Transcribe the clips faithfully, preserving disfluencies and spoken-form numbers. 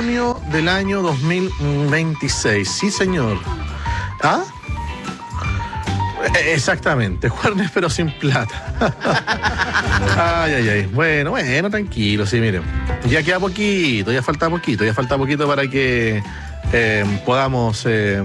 junio del año dos mil veintiséis. Sí, señor. ¿Ah? Exactamente, Juernes pero sin plata. Ay, ay, ay. Bueno, bueno, tranquilo, sí, miren. Ya queda poquito, ya falta poquito, ya falta poquito para que eh, podamos... Eh,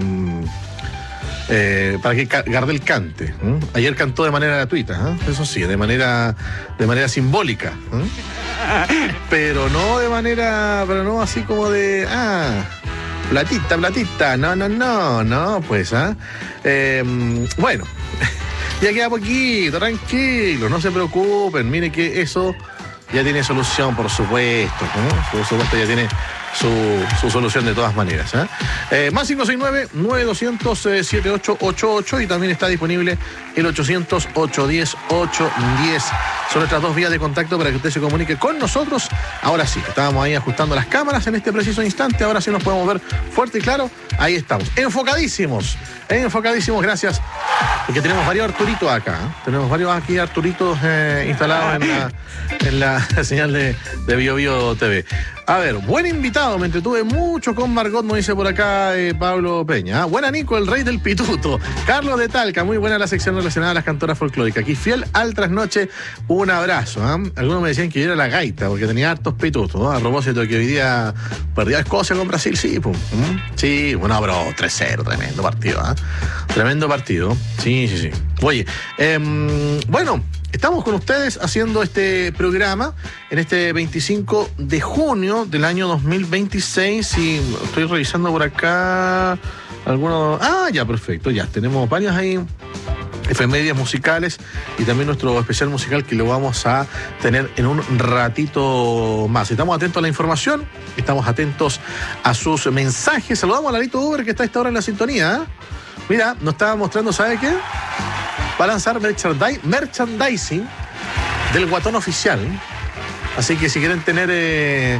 Eh, para que Gardel cante. ¿eh? Ayer cantó de manera gratuita, ¿eh? Eso sí, de manera de manera simbólica, ¿eh? Pero no de manera, pero no así como de ah, platita, platita, no, no, no, no, pues, ¿ah? ¿eh? Eh, bueno, ya queda poquito, tranquilo, no se preocupen, mire que eso ya tiene solución, por supuesto, ¿eh? Por supuesto ya tiene Su, su solución de todas maneras. ¿eh? Eh, más cinco seis nueve, nueve dos cero cero, siete ocho ocho ocho y también está disponible el ochocientos, ochocientos diez, ochocientos diez. Son nuestras dos vías de contacto para que usted se comunique con nosotros. Ahora sí, estábamos ahí ajustando las cámaras en este preciso instante. Ahora sí nos podemos ver fuerte y claro. Ahí estamos. Enfocadísimos. Enfocadísimos, gracias. Porque tenemos varios Arturitos acá. ¿eh? Tenemos varios aquí Arturitos eh, instalados en la, en la señal de, de Bio Bio T V. A ver, buen invitado, me entretuve mucho con Margot, nos dice por acá eh, Pablo Peña. ¿eh? Buena Nico, el rey del pituto. Carlos de Talca, muy buena la sección relacionada a las cantoras folclóricas. Aquí fiel al trasnoche, un abrazo. ¿eh? Algunos me decían que yo era la gaita, porque tenía hartos pitutos. ¿no? A propósito de que hoy día perdió Escocia con Brasil, sí, pum. ¿eh? Sí, bueno, bro, tres cero, tremendo partido. ¿eh? Tremendo partido. Sí, sí, sí. Oye, eh, bueno... Estamos con ustedes haciendo este programa en este veinticinco de junio del año dos mil veintiséis y estoy revisando por acá algunos... Ah, ya, perfecto, ya, tenemos varias ahí efemérides musicales y también nuestro especial musical que lo vamos a tener en un ratito más. Estamos atentos a la información, estamos atentos a sus mensajes. Saludamos a Larito Uber que está a esta hora en la sintonía. ¿eh? Mira, nos estaba mostrando, ¿sabe qué? Va a lanzar merchandising del Guatón Oficial. Así que si quieren tener, eh,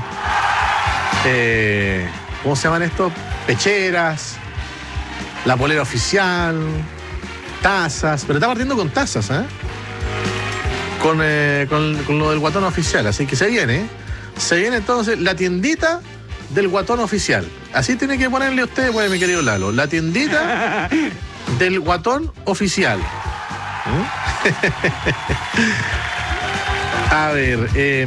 eh, ¿cómo se llaman esto? Pecheras, la polera oficial, tazas. Pero está partiendo con tazas, ¿eh? Con, eh, con, con lo del Guatón Oficial. Así que se viene, ¿eh? Se viene entonces la tiendita del Guatón Oficial. Así tiene que ponerle usted, pues, mi querido Lalo. La tiendita del Guatón Oficial. A ver, eh,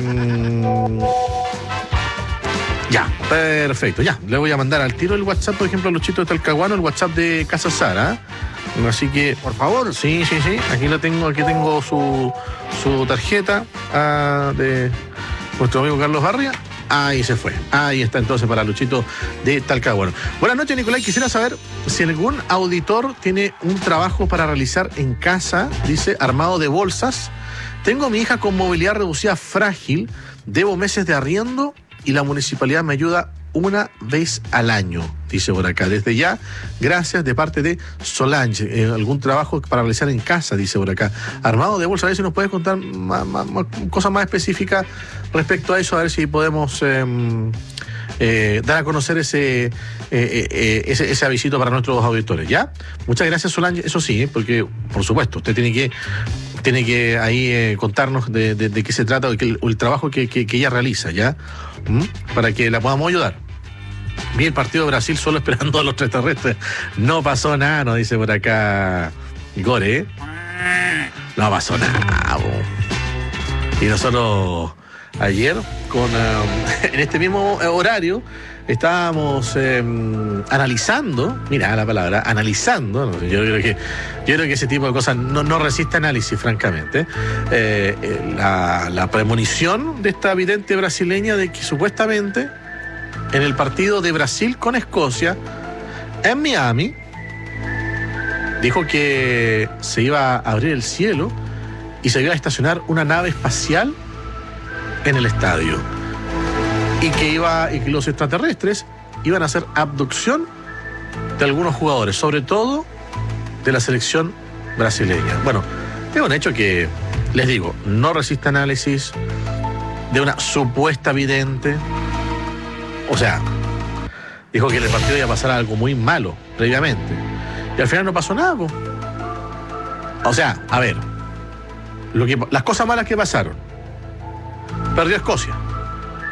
ya, perfecto, ya. Le voy a mandar al tiro el WhatsApp, por ejemplo, a Luchito de Talcahuano, el WhatsApp de Casa Sara. Así que, por favor, sí, sí, sí. Aquí lo tengo, aquí tengo su, su tarjeta uh, de nuestro amigo Carlos Barria. Ahí se fue. Ahí está entonces para Luchito de Talcahuano. Buenas noches, Nicolai. Quisiera saber si algún auditor tiene un trabajo para realizar en casa, dice, armado de bolsas. Tengo a mi hija con movilidad reducida frágil, debo meses de arriendo y la municipalidad me ayuda una vez al año, dice por acá. Desde ya, gracias de parte de Solange. Eh, algún trabajo para realizar en casa, dice por acá. Armado de bolsa, a ver si nos puedes contar más, más, más, cosas más específicas respecto a eso, a ver si podemos eh, eh, dar a conocer ese, eh, eh, ese, ese avisito para nuestros auditores, ¿ya? Muchas gracias, Solange. Eso sí, ¿eh? Porque, por supuesto, usted tiene que tiene que ahí eh, contarnos de, de, de qué se trata o el, el trabajo que, que, que ella realiza, ¿ya? ¿Mm? Para que la podamos ayudar. Vi el partido de Brasil solo esperando a los extraterrestres. No pasó nada, nos dice por acá Gore, ¿eh? No pasó nada, bo. Y nosotros ayer, con uh, en este mismo horario, estábamos eh, analizando, mira la palabra, analizando, ¿no? yo, creo que, yo creo que ese tipo de cosas no, no resiste análisis, francamente. Eh, eh, la, la premonición de esta vidente brasileña de que supuestamente en el partido de Brasil con Escocia, en Miami, dijo que se iba a abrir el cielo y se iba a estacionar una nave espacial en el estadio. Y que iba y que los extraterrestres iban a hacer abducción de algunos jugadores, sobre todo de la selección brasileña. Bueno, es un hecho que, les digo, no resiste análisis de una supuesta vidente. O sea, dijo que en el partido iba a pasar algo muy malo previamente. Y al final no pasó nada, po. O sea, a ver, lo que, las cosas malas que pasaron. Perdió Escocia.